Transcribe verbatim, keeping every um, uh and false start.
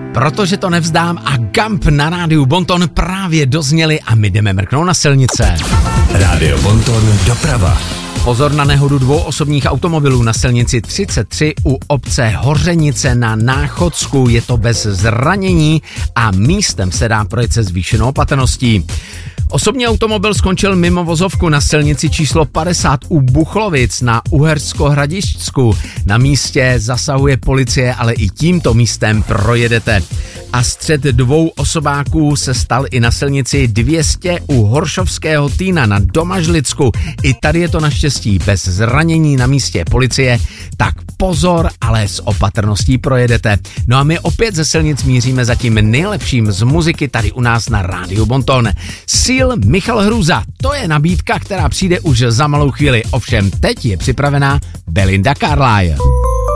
Protože to nevzdám a Gump na rádiu Bonton právě dozněli a my jdeme mrknout na silnice. Rádio Bonton doprava. Pozor na nehodu dvou osobních automobilů na silnici třicet tři u obce Hořenice na Náchodsku. Je to bez zranění a místem se dá projet se zvýšenou opatrností. Osobní automobil skončil mimo vozovku na silnici číslo padesát u Buchlovic na Uhersko-Hradišťsku. Na místě zasahuje policie, ale i tímto místem projedete. A střet dvou osobáků se stal i na silnici dvě stě u Horšovského Týna na Domažlicku. I tady je to naštěstí bez zranění, na místě policie, tak pozor, ale s opatrností projedete. No a my opět ze silnic míříme za tím nejlepším z muziky tady u nás na rádiu Bonton. Seal Michal Hruza, to je nabídka, která přijde už za malou chvíli, ovšem teď je připravená Belinda Carlisle.